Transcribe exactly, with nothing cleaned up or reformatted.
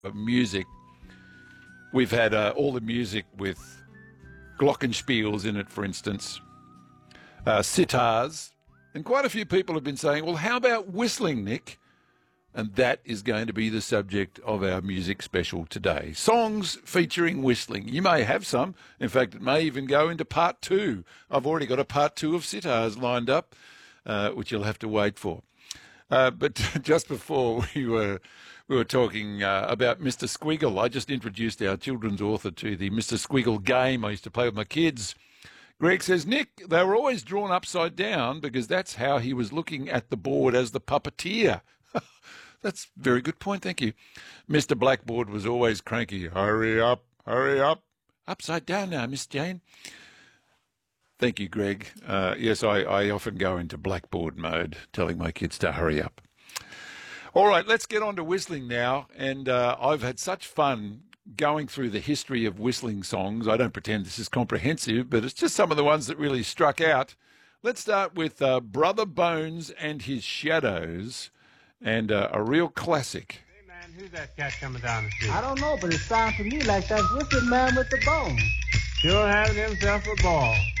of music. We've had uh, all the music with glockenspiels in it, for instance, uh, sitars, and quite a few people have been saying, well, how about whistling, Nick? And that is going to be the subject of our music special today. Songs featuring whistling. You may have some. In fact, it may even go into part two. I've already got a part two of sitars lined up, uh, which you'll have to wait for. Uh, but just before we were we were talking uh, about Mister Squiggle, I just introduced our children's author to the Mister Squiggle game I used to play with my kids. Greg says, Nick, they were always drawn upside down because that's how he was looking at the board as the puppeteer. That's a very good point, thank you. Mister Blackboard was always cranky. Hurry up, hurry up. Upside down now, Miss Jane. Thank you, Greg. Uh, yes, I, I often go into Blackboard mode, telling my kids to hurry up. All right, let's get on to whistling now. And uh, I've had such fun going through the history of whistling songs. I don't pretend this is comprehensive, but it's just some of the ones that really struck out. Let's start with uh, Brother Bones and His Shadows. And uh, a real classic. Hey, man, who's that cat coming down the street? I don't know, but it sounds to me like that's Wicked Man with the Bone. Sure having himself a ball.